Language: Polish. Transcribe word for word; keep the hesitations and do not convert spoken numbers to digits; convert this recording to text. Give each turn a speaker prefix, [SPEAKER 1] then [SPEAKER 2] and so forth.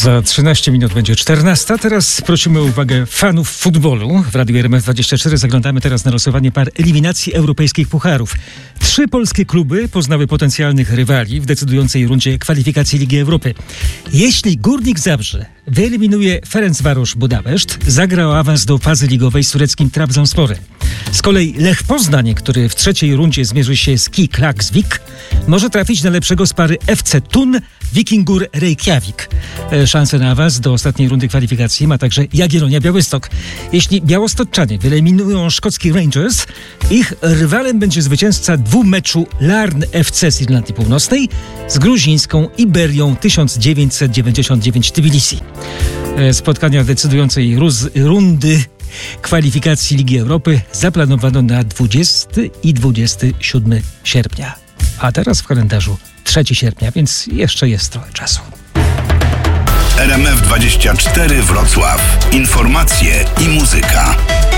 [SPEAKER 1] Za trzynaście minut będzie czternasta. Teraz prosimy o uwagę fanów futbolu. W Radiu R M F dwadzieścia cztery zaglądamy teraz na losowanie par eliminacji europejskich pucharów. Trzy polskie kluby poznały potencjalnych rywali w decydującej rundzie kwalifikacji Ligi Europy. Jeśli Górnik Zabrze wyeliminuje Ferencvaros Budapeszt, zagra o awans do fazy ligowej z tureckim Trabzonsporem. Z kolei Lech Poznań, który w trzeciej rundzie zmierzy się z Ki Klaksvik, może trafić na lepszego z pary F C Thun Wikingur Reykjavik. Szansę na awans do ostatniej rundy kwalifikacji ma także Jagiellonia Białystok. Jeśli białostoczanie wyeliminują szkocki Rangers, ich rywalem będzie zwycięzca dwumeczu Larn F C z Irlandii Północnej z gruzińską Iberią tysiąc dziewięćset dziewięćdziesiąt dziewięć Tbilisi. Spotkania decydującej ruz- rundy kwalifikacji Ligi Europy zaplanowano na dwudziestego i dwudziestego siódmego sierpnia. A teraz w kalendarzu trzeciego sierpnia, więc jeszcze jest trochę czasu.
[SPEAKER 2] R M F dwadzieścia cztery Wrocław. Informacje i muzyka.